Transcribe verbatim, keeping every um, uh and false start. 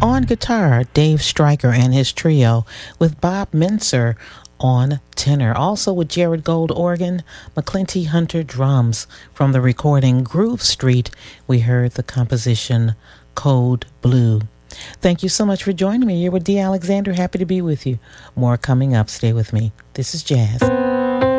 On guitar, Dave Stryker and his trio, with Bob Mincer on tenor. Also with Jared Gold organ, McClinty Hunter drums. From the recording Groove Street, we heard the composition Code Blue. Thank you so much for joining me. You're with Dee Alexander. Happy to be with you. More coming up. Stay with me. This is Jazz.